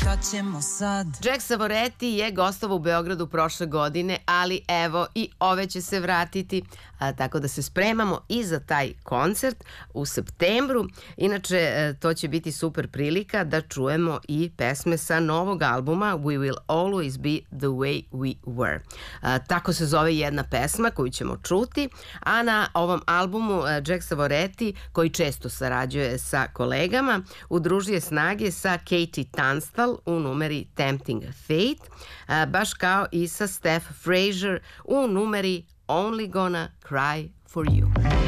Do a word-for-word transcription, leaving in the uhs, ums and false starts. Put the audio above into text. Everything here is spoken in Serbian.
ćemo sad? Jack Savoretti je gostovao u Beogradu prošle godine, ali evo i ove će se vratiti, a, tako da se spremamo i za taj koncert u septembru. Inače, e, to će biti super prilika da čujemo i pesme sa novog albuma We Will Always Be The Way We Were. A, tako se zove jedna pesma koju ćemo čuti, a na ovom albumu e, Jack Savoretti, koji često sarađuje sa kolegama, udružuje snage sa Katie Tunstall u numeri Tempting Fate, a, baš kao i sa Steph Frazier u numeri Only Gonna Cry For You.